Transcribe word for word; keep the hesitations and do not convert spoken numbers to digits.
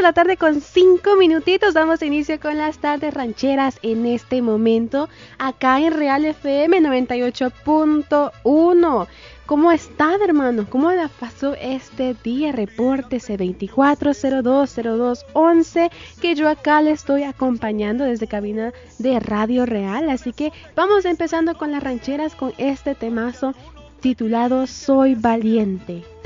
la tarde con cinco minutitos. Damos inicio con las tardes rancheras en este momento, acá en Real F M noventa y ocho punto uno. ¿Cómo están, hermanos? ¿Cómo la pasó este día? Repórtese veinticuatro cero dos cero dos once, que yo acá le estoy acompañando desde cabina de Radio Real. Así que vamos empezando con las rancheras con este temazo titulado Soy Valiente.